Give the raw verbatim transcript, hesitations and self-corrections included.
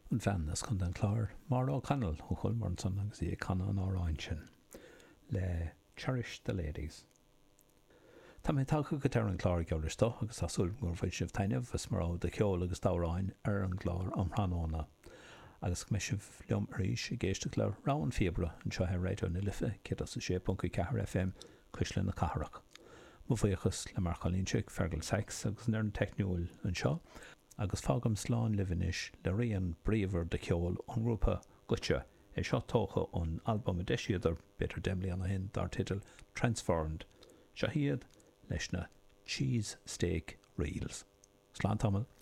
an bheannas chun den chlár mar á canal ó chuil mar san agus í canna an áráin sin le Cherish the Ladies. Tá mé talcha go tear an chlár geiristó agus asúil mór bhaid sibh taineh is mar á de ceol agus dáráin ar an chlár am hranóna. Agus me sibh leom aríis i ggéiste le rán fibra an seo réidir na lifa cé as sé bunca cehar F M cuisle na caharach. Mo bhuichas le mar chalínseach fergal sex agus nar an techniúil an seo agus fágam sláán livanis le rion bríomhar de ceol an grúpa gute é seo tócha ón album a deisiadar betar demlí anna hin dar titil Transformed se hiad leis na Cheese Steak Reels. Slán tamil.